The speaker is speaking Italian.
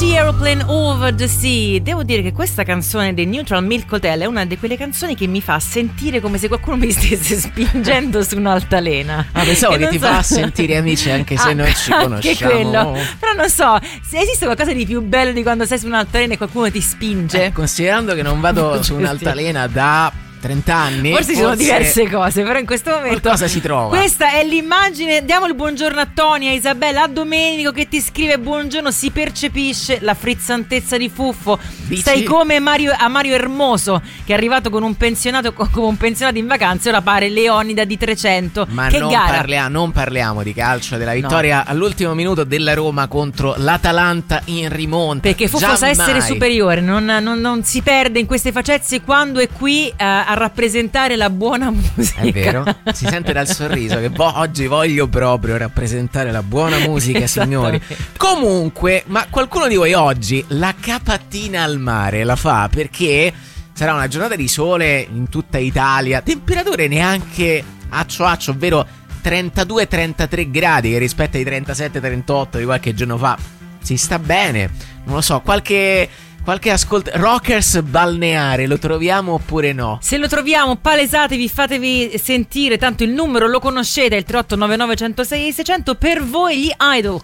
Sea Aeroplane Over the Sea. Devo dire che questa canzone dei Neutral Milk Hotel è una di quelle canzoni che mi fa sentire come se qualcuno mi stesse spingendo su un'altalena. Pensavo che ti fa sentire amici anche se non ci conosciamo. Anche quello. Però non so, se esiste qualcosa di più bello di quando sei su un'altalena e qualcuno ti spinge. Considerando che non vado su un'altalena da 30 anni, forse sono diverse cose, però in questo momento qualcosa si trova. Questa è l'immagine. Diamo il buongiorno a Tony, a Isabella, a Domenico che ti scrive buongiorno. Si percepisce la frizzantezza di Fuffo. Dici? Stai come Mario Hermoso, che è arrivato con un pensionato in vacanza e ora pare Leonida di 300. Ma che non gara. Non parliamo di calcio, della vittoria all'ultimo minuto della Roma contro l'Atalanta in rimonta. Perché Fuffo sa essere superiore, non si perde in queste facezie quando è qui a rappresentare la buona musica. È vero, si sente dal sorriso che oggi voglio proprio rappresentare la buona musica, signori. Comunque, ma qualcuno di voi oggi la capattina al mare la fa? Perché sarà una giornata di sole in tutta Italia, temperature neanche accio, ovvero 32-33 gradi, che rispetto ai 37-38 di qualche giorno fa si sta bene. Non lo so, qualche Rockers balneare lo troviamo oppure no? Se lo troviamo, palesatevi, fatevi sentire, tanto il numero lo conoscete, è il 3899 106 600. Per voi gli Idol.